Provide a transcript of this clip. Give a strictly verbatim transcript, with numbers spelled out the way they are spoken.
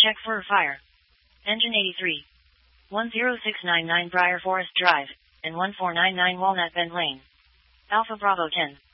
Check for fire. Engine eighty-three. one zero six nine nine Briar Forest Drive, and one four nine nine Walnut Bend Lane. Alpha Bravo ten.